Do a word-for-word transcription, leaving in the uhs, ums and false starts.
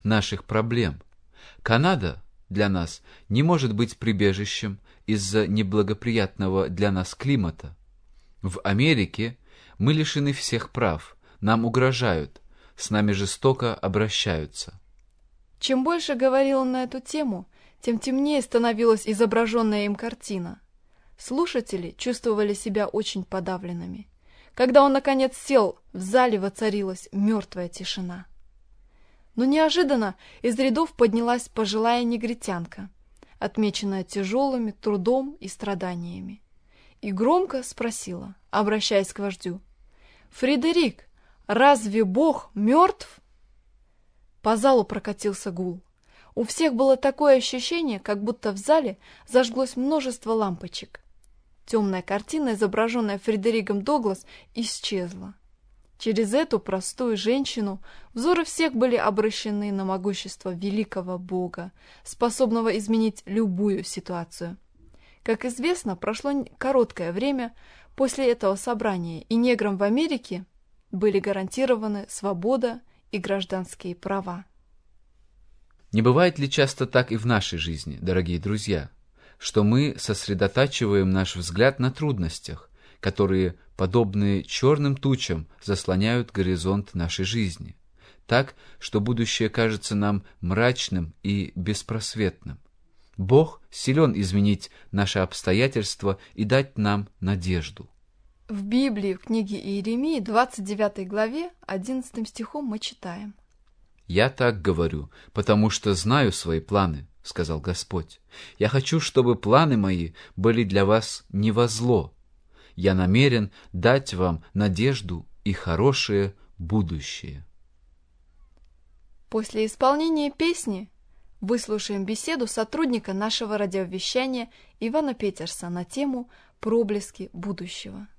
наших проблем. Канада для нас не может быть прибежищем из-за неблагоприятного для нас климата. В Америке мы лишены всех прав, нам угрожают, с нами жестоко обращаются. Чем больше говорил он на эту тему, тем темнее становилась изображенная им картина. Слушатели чувствовали себя очень подавленными. Когда он, наконец, сел, в зале воцарилась мертвая тишина. Но неожиданно из рядов поднялась пожилая негритянка, отмеченная тяжелым трудом и страданиями, и громко спросила, обращаясь к вождю: «Фредерик, разве Бог мертв?» По залу прокатился гул. У всех было такое ощущение, как будто в зале зажглось множество лампочек. Темная картина, изображенная Фредериком Доглас, исчезла. Через эту простую женщину взоры всех были обращены на могущество великого Бога, способного изменить любую ситуацию. Как известно, прошло короткое время после этого собрания, и неграм в Америке были гарантированы свобода и гражданские права. Не бывает ли часто так и в нашей жизни, дорогие друзья, что мы сосредотачиваем наш взгляд на трудностях, которые, подобные черным тучам, заслоняют горизонт нашей жизни, так, что будущее кажется нам мрачным и беспросветным. Бог силен изменить наши обстоятельства и дать нам надежду. В Библии, в книге Иеремии, двадцать девятой главе, одиннадцатым стихом мы читаем: «Я так говорю, потому что знаю свои планы, — сказал Господь. Я хочу, чтобы планы мои были для вас не во зло. Я намерен дать вам надежду и хорошее будущее». После исполнения песни выслушаем беседу сотрудника нашего радиовещания Ивана Петерса на тему «Проблески будущего».